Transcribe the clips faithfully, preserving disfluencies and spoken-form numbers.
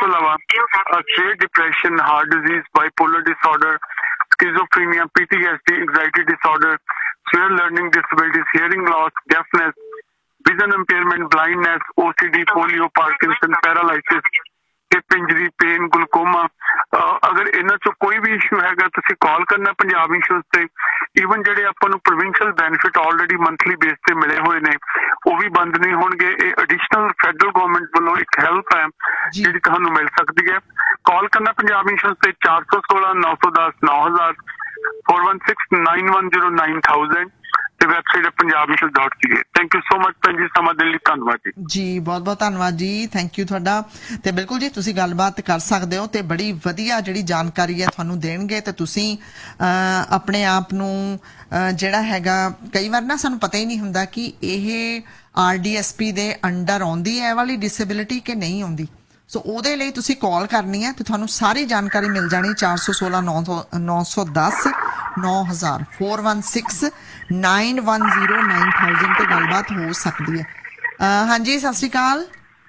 ਤੋਂ ਇਲਾਵਾ swear depression, heart disease, bipolar disorder, schizophrenia, P T S D, anxiety disorder, severe learning disabilities, hearing loss, deafness, vision impairment, blindness, O C D, polio, Parkinson, paralysis, hip injury, pain, glaucoma. अगर इन्हां चों कोई भी issue हैगा तुसीं call करना Punjab insurance ते। Even जिहड़े आपां नूं provincial benefit already monthly base ते मिले होए ने वो भी बंद नहीं होणगे। ये एडिशनल फैडरल गवर्नमेंट वालों एक हेल्प है जिहड़ी तुहानूं मिल सकदी है। कॉल करना पंजाब इंश्योरेंस ते चार सौ सोलह नौ सौ दस नौ हज़ार four one six nine one zero nine thousand ਤੇ website Punjab insurance dot C A. Thank you so much ਭੈਣ ਜੀ, ਸਮਾਂ ਦੇਣ ਲਈ ਧੰਨਵਾਦ ਜੀ। ਜੀ ਬਹੁਤ ਬਹੁਤ ਧੰਨਵਾਦ ਜੀ, ਥੈਂਕ ਯੂ ਤੁਹਾਡਾ। ਤੇ ਬਿਲਕੁਲ ਜੀ ਤੁਸੀਂ ਗੱਲਬਾਤ ਕਰ ਸਕਦੇ ਹੋ ਤੇ ਬੜੀ ਵਧੀਆ ਜਿਹੜੀ ਜਾਣਕਾਰੀ ਹੈ ਤੁਹਾਨੂੰ ਦੇਣਗੇ ਤੇ ਤੁਸੀਂ ਆਪਣੇ ਆਪ ਨੂੰ ਜਿਹੜਾ ਹੈਗਾ ਕਈ ਵਾਰ ਨਾ ਸਾਨੂੰ ਪਤਾ ਹੀ ਨਹੀਂ ਹੁੰਦਾ ਕਿ ਇਹ ਆਰ ਡੀ ਐਸ ਪੀ ਦੇ ਅੰਡਰ ਆਉਂਦੀ ਹੈ ਇਹ ਵਾਲੀ ਡਿਸੇਬਿਲਿਟੀ ਕਿ ਨਹੀਂ ਆਉਂਦੀ। ਸੋ ਉਹਦੇ ਲਈ ਤੁਸੀਂ ਕਾਲ ਕਰਨੀ ਹੈ ਤੇ ਤੁਹਾਨੂੰ ਸਾਰੀ ਜਾਣਕਾਰੀ ਮਿਲ ਜਾਣੀ। ਚਾਰ ਸੌ ਸੋਲਾਂ ਨੌ ਸੌ ਨੌ ਸੌ ਦਸ ਨੌ ਹਜ਼ਾਰ four one six nine one zero nine thousand ਤੇ ਗੱਲਬਾਤ ਹੋ ਸਕਦੀ ਹੈ। ਹਾਂਜੀ ਸਤਿ ਸ਼੍ਰੀ ਅਕਾਲ।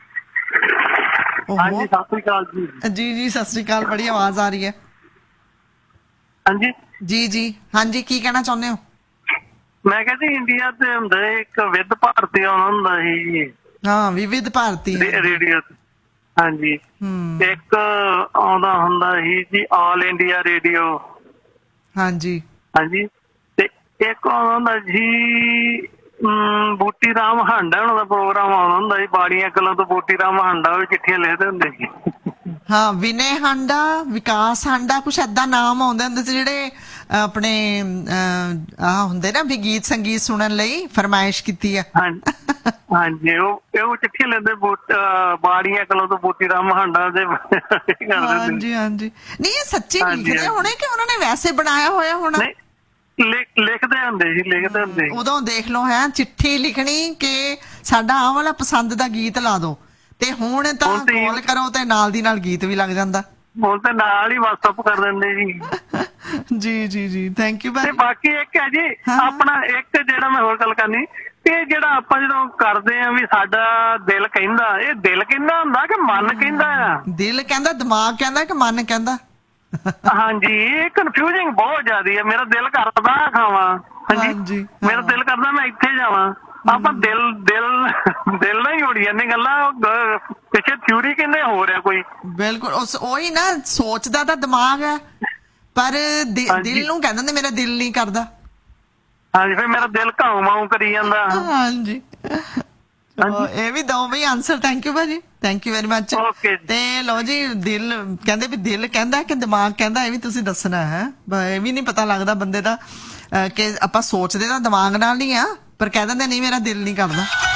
ਹਾਂਜੀ ਸਤਿ ਸ਼੍ਰੀ ਅਕਾਲ ਜੀ। ਜੀ ਜੀ ਸਤਿ ਸ਼੍ਰੀ ਅਕਾਲ, ਬੜੀ ਆਵਾਜ਼ ਆ ਰਹੀ ਹੈ। ਹਾਂਜੀ ਜੀ ਜੀ ਹਾਂਜੀ ਕੀ ਕਹਿਣਾ ਚਾਹੁੰਦੇ ਹੋ? ਮੈਂ ਕਿਹਾ ਜੀ ਇੰਡੀਆ ਤੇ ਹੁੰਦਾ ਇੱਕ ਵਿਦ ਭਾਰਤੀ ਆਉਂਦਾ ਹੁੰਦਾ ਸੀ। ਹਾਂ ਵਿਵਿਧ ਭਾਰਤੀ ਰੇਡੀਓ। ਹਾਂਜੀ ਇੱਕ ਆਉਂਦਾ ਹੁੰਦਾ ਸੀ ਜੀ ਆਲ ਇੰਡੀਆ ਰੇਡੀਓ। ਹਾਂਜੀ ਹਾਂਜੀ ਤੇ ਇੱਕ ਆਉਂਦਾ ਹੁੰਦਾ ਜੀ ਬੂਟੀ ਰਾਮ ਹਾਂਡਾ ਉਹਨਾਂ ਦਾ ਪ੍ਰੋਗਰਾਮ ਆਉਂਦਾ ਹੁੰਦਾ ਸੀ। ਬਾੜੀਆਂ ਕਲਾਂ ਤੋਂ ਬੂਟੀ ਰਾਮ ਹਾਂਡਾ ਉਹ ਚਿੱਠੀਆਂ ਲਿਖਦੇ ਹੁੰਦੇ ਸੀ। ਹਾਂ ਵਿਨੇ ਹਾਂਡਾ, ਵਿਕਾਸ ਹਾਂਡਾ, ਕੁਛ ਏਦਾਂ ਨਾਮ ਆਉਂਦੇ ਹੁੰਦੇ ਸੀ ਜਿਹੜੇ ਆਪਣੇ ਆਹ ਹੁੰਦੇ ਨਾ ਵੀ ਗੀਤ ਸੰਗੀਤ ਸੁਣਨ ਲਈ ਫਰਮਾਇਸ਼ ਕੀਤੀ ਆ। ਹਾਂਜੀ ਉਹ ਉਹ ਚਿੱਠੀਆਂ ਲੈਂਦੇ ਬਾੜੀਆਂ ਕਲਾਂ ਤੋਂ ਬੂਟੀ ਰਾਮ ਹਾਂਡਾ ਦੇ। ਹਾਂਜੀ ਹਾਂਜੀ ਨਹੀਂ ਇਹ ਸੱਚੀ ਲਿਖਦੇ ਹੋਣੇ ਕਿ ਉਹਨਾਂ ਨੇ ਵੈਸੇ ਬਣਾਇਆ ਹੋਇਆ ਹੋਣਾ? ਲਿਖਦੇ ਹੁੰਦੇ ਸੀ ਲਿਖਦੇ ਹੁੰਦੇ। ਉਦੋਂ ਦੇਖ ਲਓ ਹੈ ਚਿੱਠੀ ਲਿਖਣੀ ਕਿ ਸਾਡਾ ਆਹ ਵਾਲਾ ਪਸੰਦ ਦਾ ਗੀਤ ਲਾ ਦੋ ਤੇ ਹੁਣ ਤਾਂ ਕਾਲ ਕਰੋ ਤੇ ਨਾਲ ਦੀ ਨਾਲ ਗੀਤ ਵੀ ਲੱਗ ਜਾਂਦਾ। ਹੁਣ ਤਾਂ ਨਾਲ ਹੀ ਵਟਸਐਪ ਕਰ ਦਿੰਦੇ ਜੀ। ਜੀ ਜੀ ਜੀ ਥੈਂਕ ਯੂ। ਤੇ ਬਾਕੀ ਇੱਕ ਹੈ ਜੀ ਆਪਣਾ ਇੱਕ ਜਿਹੜਾ ਮੈਂ ਹੋਰ ਗੱਲ ਕਰਨੀ ਕਿ ਜਿਹੜਾ ਆਪਾਂ ਜਦੋਂ ਕਰਦੇ ਆ ਵੀ ਸਾਡਾ ਦਿਲ ਕਹਿੰਦਾ, ਇਹ ਦਿਲ ਕਹਿੰਦਾ ਹੁੰਦਾ ਕਿ ਮਨ ਕਹਿੰਦਾ ਆ? ਦਿਲ ਕਹਿੰਦਾ, ਦਿਮਾਗ ਕਹਿੰਦਾ ਕਿ ਮਨ ਕਹਿੰਦਾ? ਹਾਂਜੀ ਇਹ ਕਨਫਿਊਜ਼ਿੰਗ ਬਹੁਤ ਜ਼ਿਆਦਾ ਹੈ। ਮੇਰਾ ਦਿਲ ਕਰਦਾ ਖਾਵਾਂ, ਹਾਂਜੀ ਮੇਰਾ ਦਿਲ ਕਰਦਾ ਮੈਂ ਇੱਥੇ ਜਾਵਾਂ। ਆਪਾਂ ਦਿਲ ਦਿਲ ਦਿਲ ਨਾਲ ਹੀ ਉੜੀ ਜਾਂਦੇ ਗੱਲਾਂ। ਪਿੱਛੇ ਥਿਊਰੀ ਕਹਿੰਦੇ ਹੋ ਰਿਹਾ ਕੋਈ। ਬਿਲਕੁਲ ਉਹੀ ਨਾ, ਸੋਚਦਾ ਤਾਂ ਦਿਮਾਗ ਹੈ ਪਰ ਦਿਲ ਨੂੰ ਕਹਿ ਦਿੰਦੇ ਮੇਰਾ ਦਿਲ ਨਹੀਂ ਕਰਦਾ। ਹਾਂਜੀ ਫਿਰ ਮੇਰਾ ਦਿਲ ਘਾਉ ਮਾਉ ਕਰੀ ਜਾਂਦਾ। ਹਾਂਜੀ ਇਹ ਵੀ ਦੋ ਵੀ ਆਨਸਰ। ਥੈਂਕ ਯੂ ਭਾਜੀ, ਥੈਂਕ ਯੂ ਵੈਰੀ ਮਚ। ਤੇ ਲੋ ਜੀ ਦਿਲ ਕਹਿੰਦੇ ਵੀ ਦਿਲ ਕਹਿੰਦਾ ਕਿ ਦਿਮਾਗ ਕਹਿੰਦਾ, ਇਹ ਵੀ ਤੁਸੀਂ ਦੱਸਣਾ ਹੈ। ਇਹ ਵੀ ਨਹੀਂ ਪਤਾ ਲੱਗਦਾ ਬੰਦੇ ਦਾ ਕਿ ਆਪਾਂ ਸੋਚਦੇ ਤਾਂ ਦਿਮਾਗ ਨਾਲ ਨਹੀਂ ਆ ਪਰ ਕਹਿ ਦਿੰਦੇ ਨਹੀਂ ਮੇਰਾ ਦਿਲ ਨਹੀਂ ਕਰਦਾ।